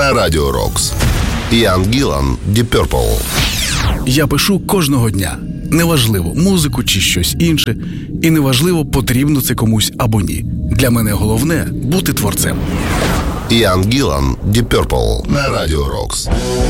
на Радіо Рокс. Ян Гілан, Deep Purple. Я пишу кожного дня. Неважливо, музику чи щось інше. І неважливо, потрібно це комусь або ні. Для мене головне – бути творцем. Ян Гілан, Deep Purple на Радіо Рокс.